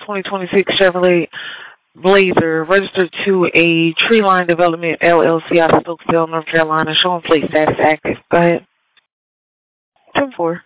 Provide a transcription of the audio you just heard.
2026 Chevrolet Blazer, registered to a Treeline Development LLC out of Stokesdale, North Carolina. Showing plate status active. Go ahead. 10-4.